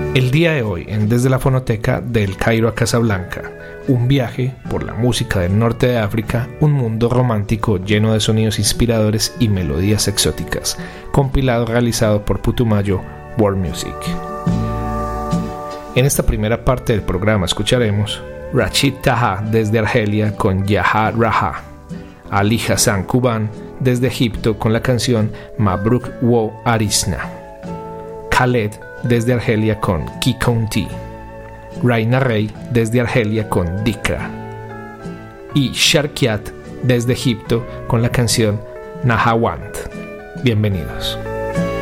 El día de hoy, en Desde la Fonoteca, del Cairo a Casablanca, un viaje por la música del norte de África, un mundo romántico lleno de sonidos inspiradores y melodías exóticas, compilado realizado por Putumayo World Music. En esta primera parte del programa escucharemos Rachid Taha desde Argelia con Yaha Raha, Ali Hassan Kuban desde Egipto con la canción Mabruk Wo Arisna, Khaled desde Argelia con Kikonti, Raina Rey desde Argelia con Dikra y Sharkiat desde Egipto con la canción Nahawand. Bienvenidos.